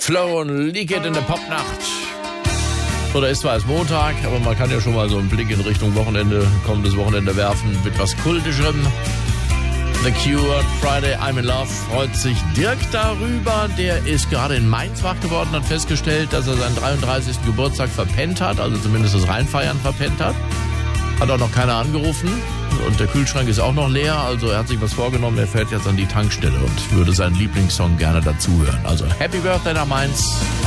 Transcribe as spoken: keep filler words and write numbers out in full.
Flo und Leak It in der Popnacht. Oder ist zwar erst Montag, aber man kann ja schon mal so einen Blick in Richtung Wochenende, kommendes Wochenende werfen mit was Kultischem. The Cure, Friday, I'm in Love, freut sich Dirk darüber. Der ist gerade in Mainz wach geworden, hat festgestellt, dass er seinen dreiunddreißigsten Geburtstag verpennt hat, also zumindest das Reinfeiern verpennt hat. Hat auch noch keiner angerufen und der Kühlschrank ist auch noch leer, also er hat sich was vorgenommen, er fährt jetzt an die Tankstelle und würde seinen Lieblingssong gerne dazu hören. Also Happy Birthday nach Mainz.